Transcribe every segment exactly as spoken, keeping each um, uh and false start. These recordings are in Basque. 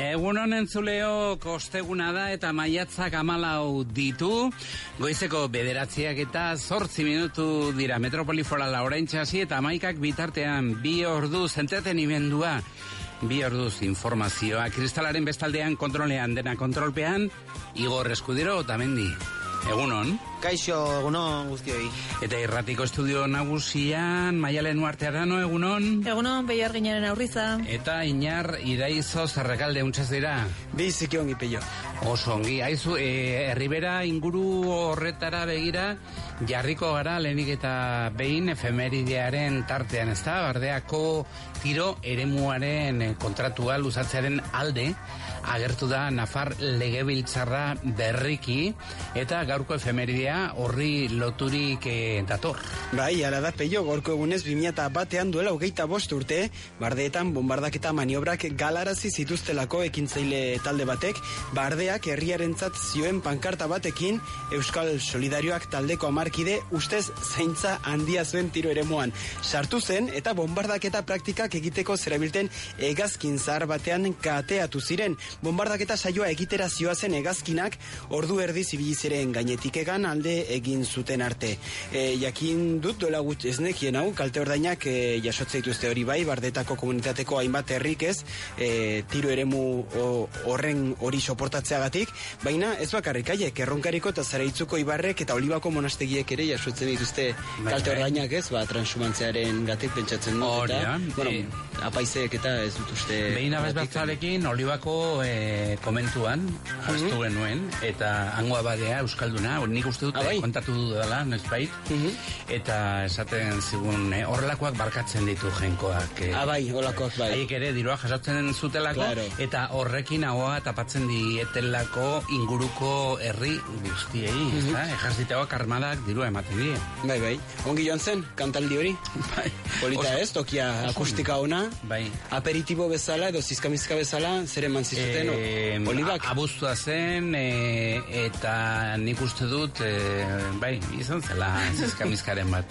Egun honen zuleo kosteguna da eta maiatzak amalau ditu. Goizeko bederatziak eta zortzi minutu dira Metropoli Forala oraintxe hasi eta amaikak bitartean bi orduz entretenimendua, bi orduz informazioa. Kristalaren bestaldean kontrolean dena kontrolpean, Igor Eskudero Otamendi. Egunon. Kaixo, egunon guztioi. Eta irratiko estudio nagusian, Maialen Uarte Arano, egunon. Egunon, Behiar Ginaren Aurriza. Eta Iñar Iraizo Zerrekalde, untsaz dira. Bi ziki ongi peio. Oso ongi. Aizu, e, Herribera inguru horretara begira, jarriko gara lehenik eta behin efemeridearen tartean, ez da? Bardeako tiro eremuaren kontratua luzatzearen alde, agertu da Nafar Legebiltzarra berriki, eta gaurko efemeridea horri loturik e, dator. Bai, ala da peio, gaurko egunez bi mila batean duela hogeita bost urte, bardeetan bombardaketa maniobrak galarazi zituztelako ekintzaile talde batek, bardeak herriarentzat zioen pankarta batekin, Euskal Solidarioak taldeko amarkide ustez zaintza handia zuen tiro eremuan. Sartu zen eta bombardaketa praktikak egiteko zerabilten hegazkin zahar batean kateatu ziren. Bombardaketa saioa egitera zioazen hegazkinak ordu erdi zibiliziren gainetik egan alde egin zuten arte. E, jakin dut dola gut ez nekien hau, kalte ordainak e, jasotze dituzte hori bai, bardetako komunitateko hainbat herrik ez, e, tiro eremu horren hori soportatzeagatik, baina ez bakarrik haiek, erronkariko eta Zaraitzuko Ibarrek eta Olibako monastegiek ere jasotzen dituzte kalte ordainak ez, ba, transhumantzearen gatik pentsatzen dut, eta, bueno, e, apaizek eta ez dut uste... Behin abezbatzarekin Olibako e, komentuan, hastu mm-hmm. genuen, eta hangoa badea Euskalduna, nik uste dut, ah, bai. kontatu dudala, noizbait, mm-hmm. eta esaten zigun, eh, horrelakoak barkatzen ditu jenkoak. Eh, ah, bai, horrelakoak, bai. Haiek ere dirua jasotzen zutelako, claro. Eta horrekin ahoa tapatzen dietelako inguruko herri guztiei, mm-hmm. ezta? Ejerziteoak armadak dirua ematen die. Bai, bai. Ongi joan zen, kantaldi hori? Bai. Polita ez, tokia akustika ona, bai. Aperitibo bezala, edo zizkamizka bezala, zer eman zizuten, e, Olibak? Abuztua zen, e, eta nik uste dut, e, bai, izan zela zizkamizkaren bat.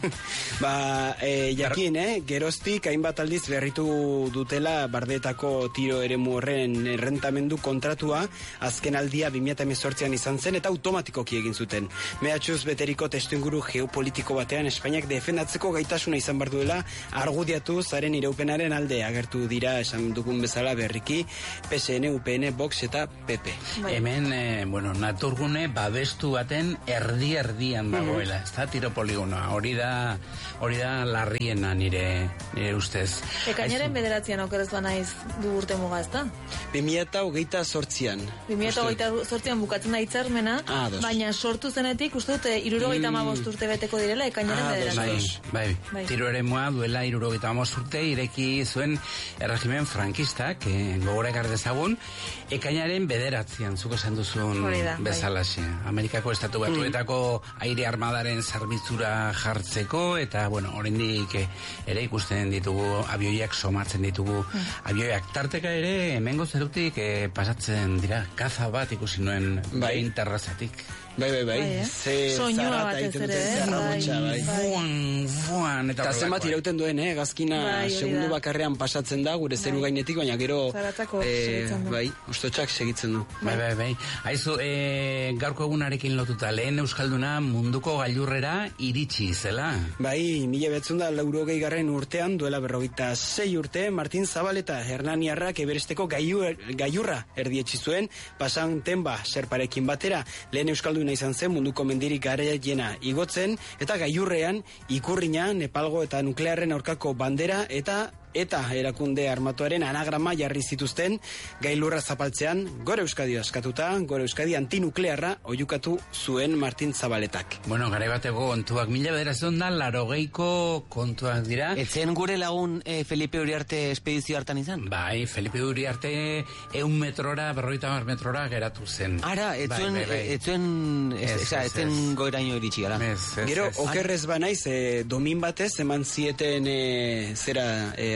Ba, e, jakin, eh, geroztik hainbat aldiz berritu dutela Bardeetako tiro eremu horren errentamendu kontratua, azken aldia bi mila hemezortzian izan zen, eta automatikoki egin zuten. Mehatxuz beteriko testuinguru geopolitiko batean Espainiak defendatzeko gaitasuna izan bar duela argudiatu zaren iraupenaren alde agertu dira esan dugun bezala berriki P S N, U P N, Vox eta P P. Bai. Hemen, eh, bueno, naturgune babestu baten erdi-erdian dagoela, mm-hmm. ez da tiro poligonoa, hori da hori da larriena nire, nire ustez. Ekainaren bederatzean okerez banaiz du urte muga, ez da? bi mila hogeita zortzian. bi mila hogeita zortzian bukatzen da hitzarmena, ah, baina sortu zenetik, uste dute, hirurogeita hamabost urte beteko direla, ekainaren ah, bederatzean. Bai, bai, bai. Tiro eremua duela hirurogeita hamabost urte, ireki zuen erregimen frankistak, eh, gogora ekar dezagun, ekainaren bederatzean, zuko esan duzun bezalaxe. Bai. Amerikako estatu batuetako mm. aire armadaren zerbitzura jartzeko, eta, bueno, oraindik ere ikusten ditugu, abioiak somatzen ditugu, mm. abioiak tarteka ere, hemengo zerutik eh, pasatzen dira, kaza bat ikusi nuen bai. Behin terrazatik. Bai, bai, bai. bai eh? Soinua bat ez ere, bai. Fuan, fuan. Eta zenbat irauten duen, eh? Gazkina bai, segundu bakarrean pasatzen da, gure zeru bai. Gainetik, baina gero... Zaratzako eh, segitzen du. Bai, ustotxak segitzen du. Bai, bai, bai. Aizu, eh, gaurko egunarekin lotuta, lehen Euskalduna munduko gailurrera iritsi zela. Bai, mila behatzen da laurogei garren urtean, duela berrogeita sei urte, Martin Zabaleta Hernaniarrak eberesteko gailurra erdietsi zuen, pasan tenba serparekin batera, lehen Euskalduna izan zen munduko mendirik garaiena igotzen, eta gailurrean ikurrina, Nepalgo eta nuklearren aurkako bandera eta eta erakunde armatuaren anagrama jarri zituzten gailurra zapaltzean Gora Euskadi askatuta, Gora Euskadi antinuklearra oiukatu zuen Martin Zabaletak. Bueno, garai bateko kontuak mila bederatziehun eta laurogeiko kontuak dira. Etzen gure lagun eh, Felipe Uriarte espedizio hartan izan? Bai, Felipe Uriarte eun metrora, berrogeita hamar metrora geratu zen. Ara, etzuen, bai, bai, bai. etzuen, ez, ez, ez, etzen goiraino iritsi, gara. Ez, ez, Gero, ez, okerrez banaiz, eh, domin batez, eman zieten eh, zera... Eh,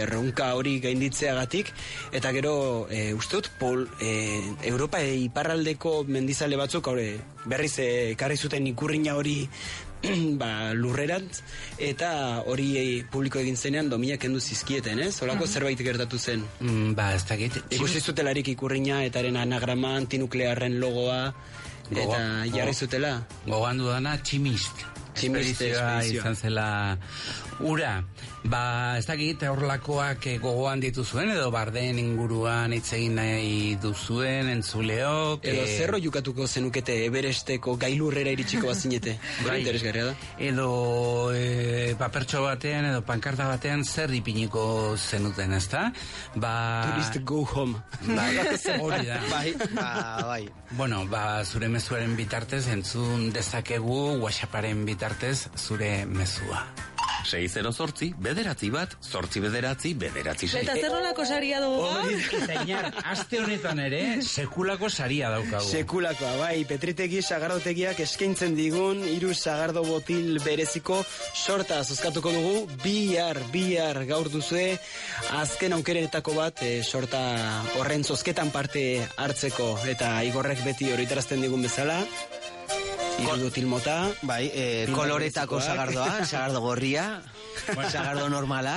erronka hori gainditzeagatik, eta gero e, uste dut Pol, e, Europa e, iparraldeko mendizale batzuk haure, berriz ekarri zuten ikurrina hori ba, lurrerantz, eta hori e, publiko egin zenean dominak kendu zizkieten, ez? Olako uh-huh. zerbait gertatu zen. Mm, ba, ez dakit. Ikusi zutelarik ikurrina, etaren anagrama, antinuklearren logoa, Gogo, eta jarri zutela. Gogoan dudana, tximist. Tximist izan zela ura. Ba, ez dakit horrelakoak gogoan dituzuen, edo bardeen inguruan hitz egin nahi duzuen, entzuleok. Edo e... zerro jukatuko zenukete Everesteko gailurrera iritsiko bazinete. Bai. Interesgarria da. Edo e, papertxo batean, edo pankarta batean zer ipiniko zenuten, ezta? Ba... Tourist go home. Bai, hori da. Bai, ba, bai. Bueno, ba, zure mezuaren bitartez, entzun dezakegu, WhatsApparen bitartez, zure mezua. sei zero zortzi, bederatzi bat, zortzi bederatzi, bederatzi sei. Eta zer nolako saria dugu? Zainar, aste honetan ere, sekulako saria daukagu. Sekulakoa, bai, Petritegi sagardotegiak eskaintzen digun, hiru sagardo botil bereziko sorta zozkatuko dugu, bihar, bihar gaur duzue, azken aukerenetako bat, e, sorta horren zozketan parte hartzeko, eta Igorrek beti horitarazten digun bezala, hiru botil mota, bai, e, koloretako sagardoa, sagardo gorria, sagardo normala,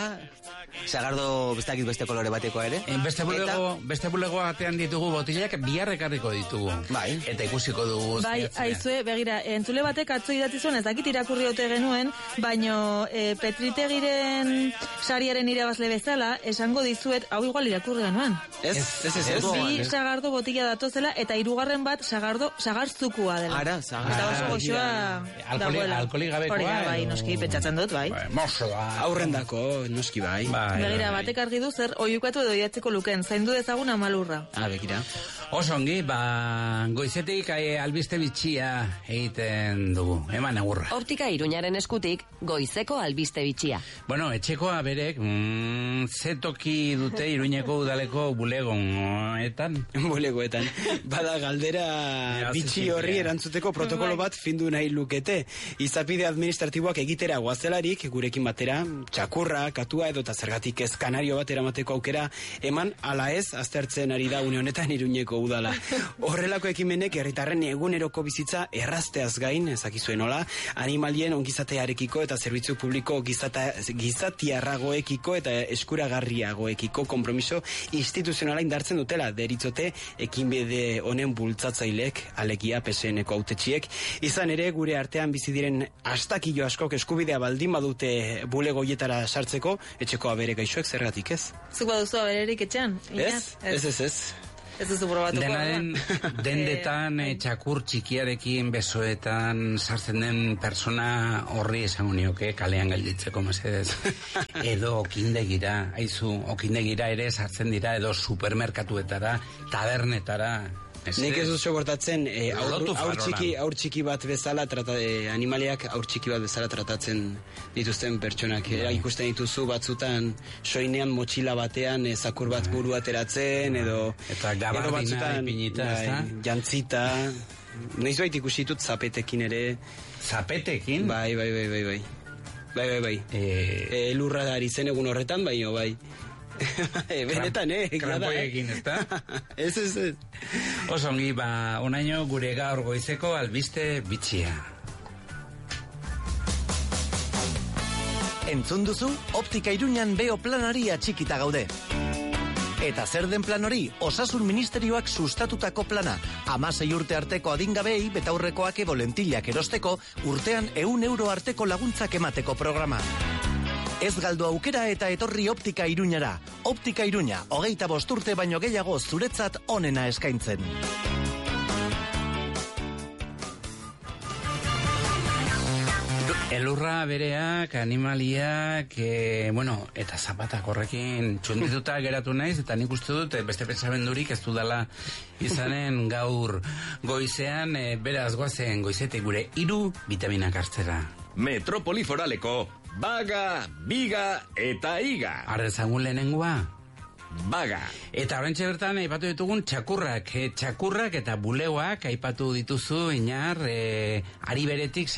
sagardo bestakit beste kolore batekoa ere. En beste bulego, eta... beste bulego batean ditugu botilak bihar ekarriko ditugu. Bai. Eta ikusiko dugu. Bai, aizue, begira, entzule batek atzo idatzi zuen, ez dakit irakurri ote genuen, baino e, Petritegiren sariaren irabazle bezala, esango dizuet, hau igual irakurri genuen. Ez, ez, ez, ez. Bi sagardo botila datozela, eta hirugarren bat sagardo sagarzukua dela. Ara, sagardo. Eta oso goxoa dagoela. Alkolik gabekoa. Hori da, bai, noski pentsatzen dut, bai. Mozo da. Aurrendako, noski bai. Begira, batek argi du zer oiukatu edo idatziko luken, zaindu dezagun amalurra. Ah, begira. Oso ongi, ba, goizetik eh, albiste bitxia egiten dugu, eman agurra. Optika Iruñaren eskutik, goizeko albiste bitxia. Bueno, etxekoa berek, mm, ze toki dute Iruñeko udaleko bulegoetan? Bulegoetan. Bada galdera bitxi horri erantzuteko protokolo bat findu nahi lukete. Izapide administratiboak egitera guazelarik, gurekin batera, txakurra, katua edo eta zergatik ez kanario bat eramateko aukera eman, ala ez, aztertzen ari da une honetan Iruñeko udala. Horrelako ekimenek herritarren eguneroko bizitza errazteaz gain, ezakizuen nola, animalien ongizatearekiko eta zerbitzu publiko gizata, gizatiarragoekiko eta eskuragarriagoekiko konpromiso instituzionala indartzen dutela, deritzote ekinbide honen bultzatzailek, alegia P S N-ko hautetxiek, izan ere gure artean bizi diren astakillo askok eskubidea baldin badute bulegoietara sartzeko, etxeko abere gaixoek zergatik ez? Zuk baduzu abererik etxean? Ez, ez, ez, ez. Ez duzu probatuko. Denaren, dendetan, e, txakur txikiarekin, besoetan, sartzen den persona horri esan unioke, kalean gelditzeko mesedez. Edo okindegira, haizu, okindegira ere sartzen dira, edo supermerkatuetara, tabernetara. Nik ez dut soportatzen e, aur, aur, txiki, aur txiki bat bezala trata, e, animaliak aur txiki bat bezala tratatzen dituzten pertsonak. E, ikusten dituzu batzutan soinean motxila batean e, zakur bat buru ateratzen edo eta gabardina ipinita, bai, jantzita. Noiz bait ikusi ditut zapetekin ere. Zapetekin? Bai, bai, bai, bai, bai. Bai, bai, bai. E... E, lurra dari zen egun horretan, baino, bai. Benetan, eh? Krampoiekin, ez da? Ez, ez, ez. Oso ongi, ba, onaino gure gaur goizeko albiste bitxia. Entzun duzu, Optika Iruñan beo planari atxikita gaude. Eta zer den plan hori, Osasun Ministerioak sustatutako plana. Hamasei urte arteko adingabei betaurrekoak edo lentillak erosteko, urtean ehun euro arteko laguntzak emateko programa. Ez galdu aukera eta etorri Optika Iruñara. Optika Iruña, hogeita bost urte baino gehiago zuretzat onena eskaintzen. Elurra bereak, animaliak, e, bueno, eta zapatak horrekin txundituta geratu naiz, eta nik uste dut beste pentsamendurik ez dudala izanen gaur goizean, e, beraz goazen goizetik gure hiru vitaminak hartzera. Metropoli Foraleko Baga, Biga eta Iga. Ardezagun lehenengoa, Baga. Eta oraintxe bertan aipatu ditugun txakurrak, e, txakurrak eta bulegoak aipatu dituzu, Iñar, e, ari beretik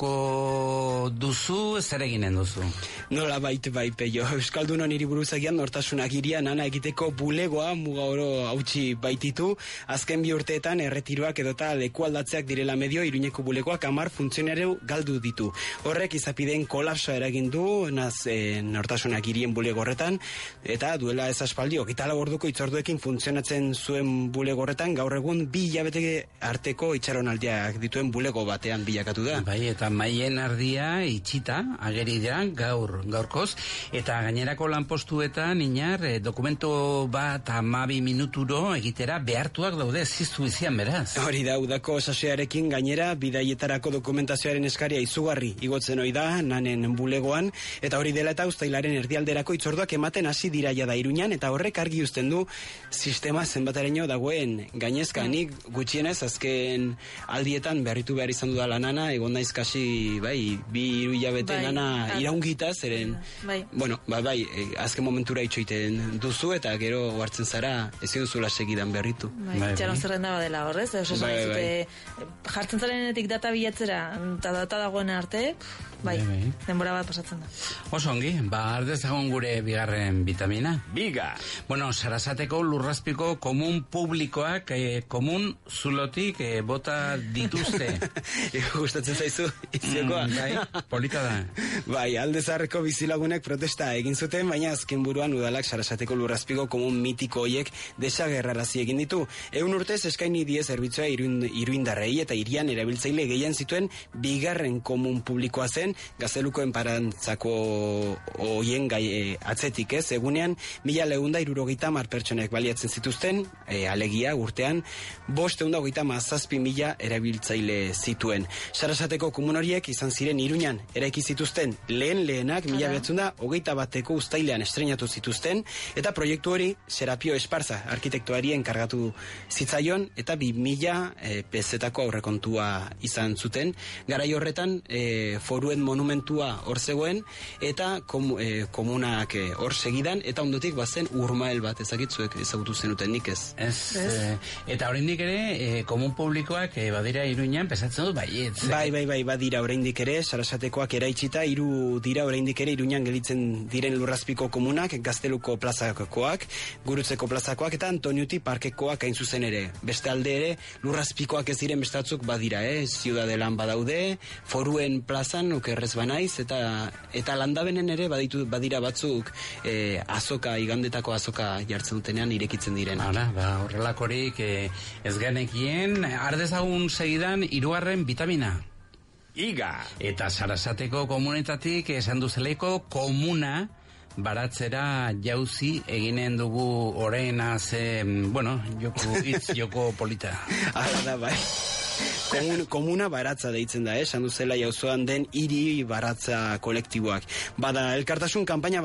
segituko duzu, zer eginen duzu? Nola baite bai, peio. Euskaldunon hiri buruzagian nortasunak irian ana egiteko bulegoa muga oro hautsi baititu. Azken bi urteetan erretiroak edota leku aldatzeak direla medio, Iruñeko bulegoak hamar funtzionareu galdu ditu. Horrek izapideen kolapsoa eragin du, naz e, nortasunak irien bulego horretan, eta duela ez aspaldi, hogeita lau orduko itzorduekin funtzionatzen zuen bulego horretan, gaur egun bi hilabete arteko itxaronaldiak dituen bulego batean bilakatu da. Bai, eta maien ardia itxita, ageri dira, gaur, gaurkoz, eta gainerako lanpostuetan, Iñar, eh, dokumento bat amabi minuturo egitera behartuak daude, ziztu izian beraz. Hori da, udako sasoiarekin gainera, bidaietarako dokumentazioaren eskaria izugarri igotzen hori da, nanen bulegoan, eta hori dela eta uztailaren erdialderako itzorduak ematen hasi dira jada Iruñan, eta horrek argi uzten du sistema zenbatareño dagoen gainezka. Nik gutxienez azken aldietan berritu behar izan dudala nana, egon naiz kasi, bai, bi hiru hilabete bai, nana iraungita, zeren, bai. Bueno, ba, bai, azken momentura itxoiten duzu, eta gero hartzen zara, ezin duzula segidan berritu. Bai, bai, txaron zerrenda badela horrez, oso bai, bai. Zute, jartzen zarenetik data bilatzera, eta data dagoen arte, bai, bai, bai, denbora bat pasatzen da. Oso ongi, ba, ardezagon gure bigarren vitamina. Biga! Bueno, Sarasateko lurrazpiko komun publikoak, eh, komun zulotik eh, bota dituzte. Gustatzen zaizu, iziokoa. Mm, bai, polita da. Bai, Aldezarreko bizilagunek protesta egin zuten, baina azken buruan udalak Sarasateko lurrazpiko komun mitiko hoiek desagerrarazi egin ditu. Egun urtez eskaini die zerbitzua iruin, iruindarrei eta irian erabiltzaile gehien zituen bigarren komun publikoa zen, Gaztelukoen parantzako hoien gai e, atzetik ez, egunean mila leunda irurogeita mar pertsonek baliatzen zituzten, e, alegia urtean, bost eunda hogeita mazazpi mila erabiltzaile zituen. Sarasateko komun horiek izan ziren Iruñan eraiki zituzten lehen lehenak mila behatzunda hogeita bateko uztailean estrenatu zituzten, eta proiektu hori Serapio Esparza arkitektuari enkargatu zitzaion, eta bi mila e, pezetako aurrekontua izan zuten. Garai horretan e, foruen monumentua hor zegoen, eta kom, e, komunak e, hor segidan, eta ondotik bazen urmael bat, ezagitzuek ezagutu zenuten nik ez. Ez, e, eta oraindik ere, e, komun publikoak e, badira Iruñan, pesatzen dut, bai, ez. Bai, bai, bai, badira oraindik ere, Sarasatekoak eraitsita, hiru dira oraindik ere Iruñan gelitzen diren lurrazpiko komunak, Gazteluko plazakoak, Gurutzeko plazakoak, eta Antoniuti parkekoak hain zuzen ere. Beste alde ere, lurrazpikoak ez diren bestatzuk badira, eh? Ziudadelan badaude, foruen plazan, okerrez banaiz, eta eta landabenen ere baditu badira batzuk eh, azoka, igandetako azoka jartzen dutenean irekitzen diren. Hala, ba, horrelakorik eh, ez genekien, ardezagun segidan hirugarren vitamina. Iga! Eta Sarasateko komunetatik esan duzeleiko komuna baratzera jauzi eginen dugu orena ze, bueno, joko, itz joko polita. Hala da, bai. Komun, komuna baratza deitzen da, eh? Esan duzela jauzoan den hiri baratza kolektiboak. Bada, elkartasun kanpaina